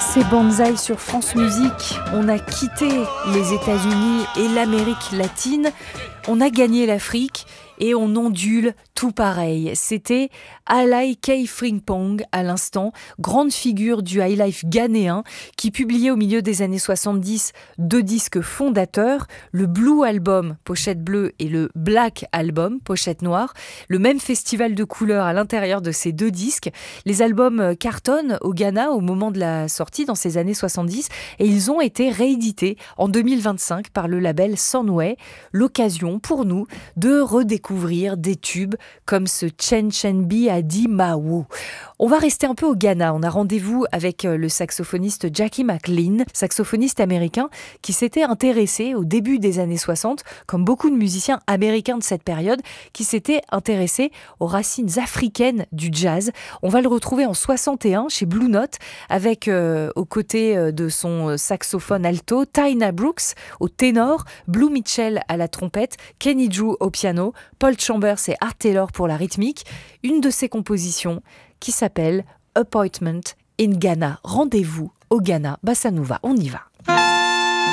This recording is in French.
C'est Banzai sur France Musique. On a quitté les États-Unis et l'Amérique latine. On a gagné l'Afrique et on ondule tout pareil. C'était Alai K. Frimpong à l'instant, grande figure du highlife ghanéen qui publiait au milieu des années 70 deux disques fondateurs, le Blue Album, pochette bleue, et le Black Album, pochette noire. Le même festival de couleurs à l'intérieur de ces deux disques. Les albums cartonnent au Ghana au moment de la sortie dans ces années 70 et ils ont été réédités en 2025 par le label Sunway. L'occasion pour nous de redécouvrir des tubes comme ce Chen Chenbi Adi Mawu. On va rester un peu au Ghana. On a rendez-vous avec le saxophoniste Jackie McLean, saxophoniste américain qui s'était intéressé au début des années 60, comme beaucoup de musiciens américains de cette période, qui s'étaient intéressés aux racines africaines du jazz. On va le retrouver en 61 chez Blue Note avec aux côtés de son saxophone alto, Tyna Brooks au ténor, Blue Mitchell à la trompette, Kenny Drew au piano, Paul Chambers et Art Taylor pour la rythmique. Une de ses compositions qui s'appelle Appointment in Ghana. Rendez-vous au Ghana. Bossa Nova, on y va.